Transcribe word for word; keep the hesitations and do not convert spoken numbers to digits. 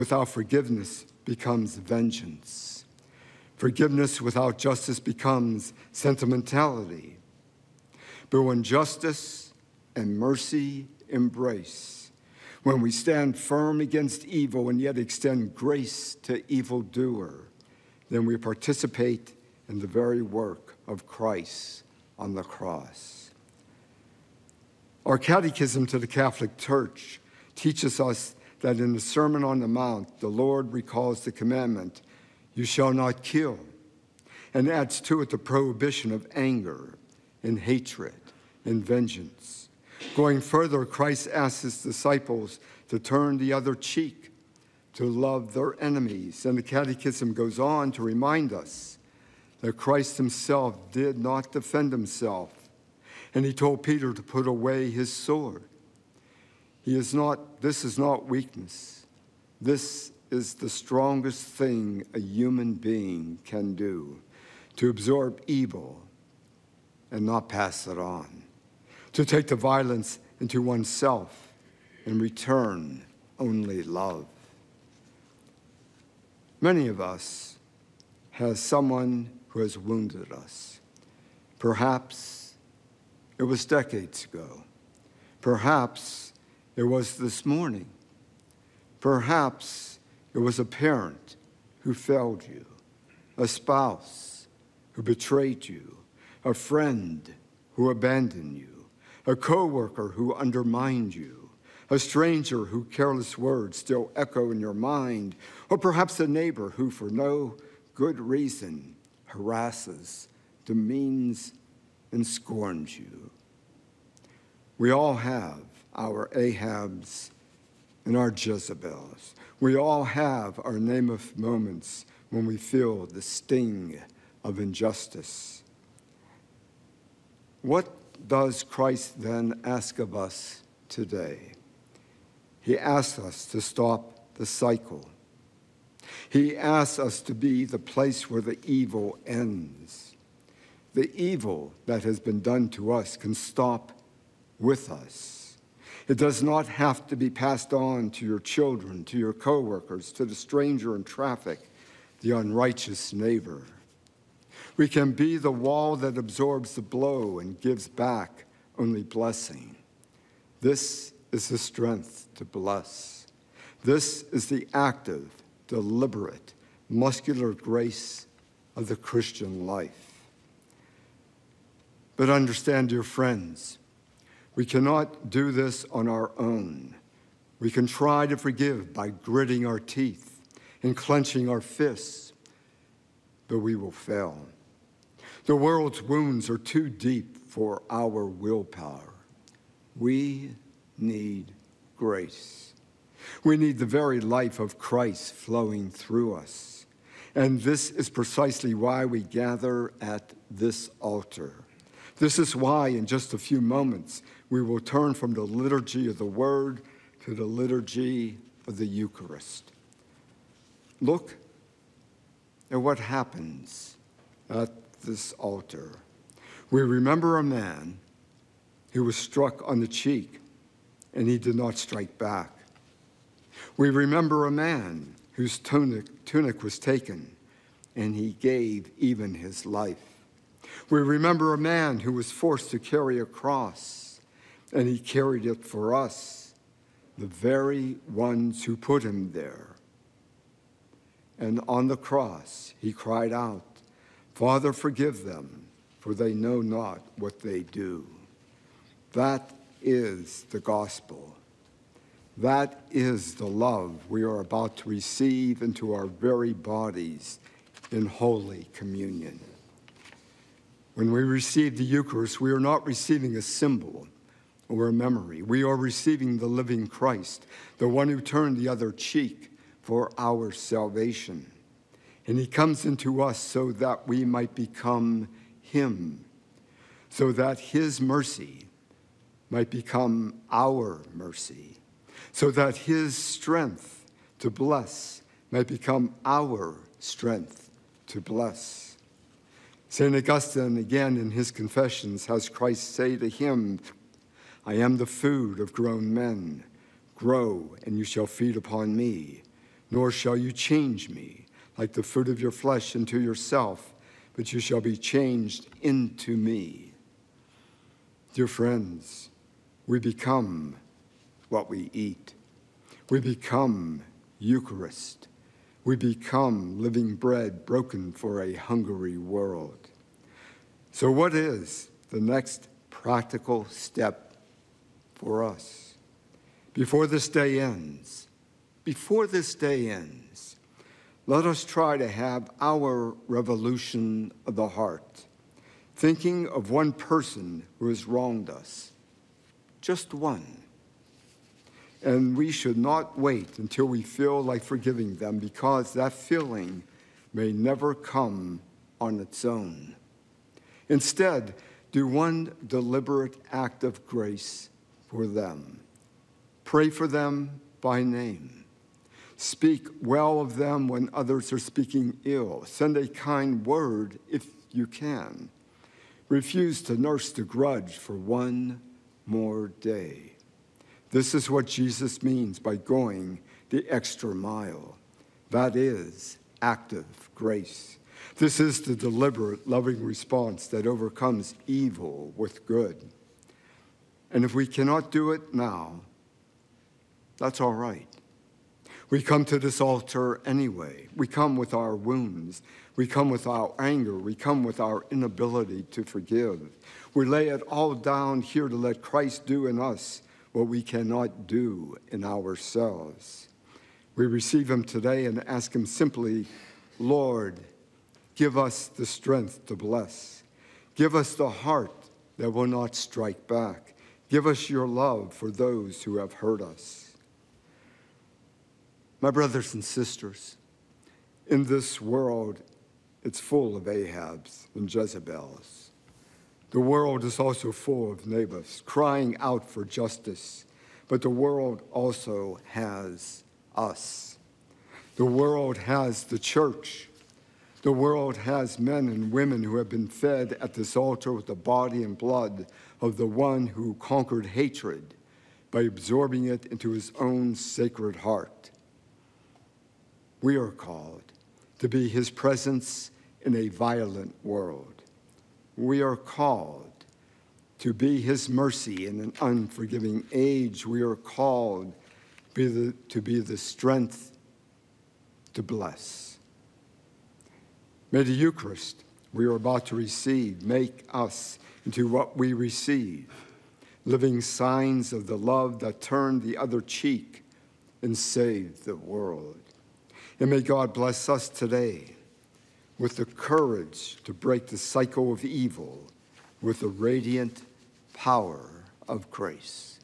without forgiveness becomes vengeance. Forgiveness without justice becomes sentimentality. But when justice and mercy embrace, when we stand firm against evil and yet extend grace to evildoer, then we participate in the very work of Christ on the cross. Our catechism to the Catholic Church teaches us that in the Sermon on the Mount, the Lord recalls the commandment, "You shall not kill," and adds to it the prohibition of anger and hatred and vengeance. Going further, Christ asks his disciples to turn the other cheek, to love their enemies. And the Catechism goes on to remind us that Christ himself did not defend himself, and he told Peter to put away his sword. He is not, this is not weakness. This is the strongest thing a human being can do, to absorb evil and not pass it on, to take the violence into oneself and return only love. Many of us have someone who has wounded us. Perhaps it was decades ago. Perhaps it was this morning. Perhaps it was a parent who failed you, a spouse who betrayed you, a friend who abandoned you, a coworker who undermined you, a stranger whose careless words still echo in your mind, or perhaps a neighbor who, for no good reason, harasses, demeans, and scorns you. We all have our Ahabs and our Jezebels. We all have our Naboth moments when we feel the sting of injustice. What does Christ then ask of us today? He asks us to stop the cycle. He asks us to be the place where the evil ends. The evil that has been done to us can stop with us. It does not have to be passed on to your children, to your coworkers, to the stranger in traffic, the unrighteous neighbor. We can be the wall that absorbs the blow and gives back only blessing. This is the strength to bless. This is the active, deliberate, muscular grace of the Christian life. But understand, dear friends, we cannot do this on our own. We can try to forgive by gritting our teeth and clenching our fists, but we will fail. The world's wounds are too deep for our willpower. We need grace. We need the very life of Christ flowing through us. And this is precisely why we gather at this altar. This is why, in just a few moments, we will turn from the liturgy of the Word to the liturgy of the Eucharist. Look at what happens at this altar. We remember a man who was struck on the cheek, and he did not strike back. We remember a man whose tunic, tunic was taken, and he gave even his life. We remember a man who was forced to carry a cross, and he carried it for us, the very ones who put him there. And on the cross, he cried out, "Father, forgive them, for they know not what they do." That is the gospel. That is the love we are about to receive into our very bodies in Holy Communion. When we receive the Eucharist, we are not receiving a symbol or a memory. We are receiving the living Christ, the one who turned the other cheek for our salvation. And he comes into us so that we might become him, so that his mercy might become our mercy, so that his strength to bless might become our strength to bless. Saint Augustine, again in his Confessions, has Christ say to him, "I am the food of grown men. Grow, and you shall feed upon me. nor shall you change me like the fruit of your flesh into yourself, but you shall be changed into me. Dear friends, we become what we eat. We become Eucharist. We become living bread broken for a hungry world. So what is the next practical step for us? Before this day ends, before this day ends, let us try to have our revolution of the heart, thinking of one person who has wronged us, just one. And we should not wait until we feel like forgiving them, because that feeling may never come on its own. Instead, do one deliberate act of grace for them. Pray for them by name. Speak well of them when others are speaking ill. Send a kind word if you can. Refuse to nurse the grudge for one more day. This is what Jesus means by going the extra mile. That is active grace. This is the deliberate, loving response that overcomes evil with good. And if we cannot do it now, that's all right. We come to this altar anyway. We come with our wounds. We come with our anger. We come with our inability to forgive. We lay it all down here to let Christ do in us what we cannot do in ourselves. We receive him today and ask him simply, Lord, give us the strength to bless. Give us the heart that will not strike back. Give us your love for those who have hurt us. My brothers and sisters, in this world, it's full of Ahabs and Jezebels. The world is also full of Naboths crying out for justice, but the world also has us. The world has the church. The world has men and women who have been fed at this altar with the body and blood of the one who conquered hatred by absorbing it into his own sacred heart. We are called to be his presence in a violent world. We are called to be his mercy in an unforgiving age. We are called be the, to be the strength to bless. May the Eucharist we are about to receive make us into what we receive, living signs of the love that turned the other cheek and saved the world. And may God bless us today with the courage to break the cycle of evil with the radiant power of grace.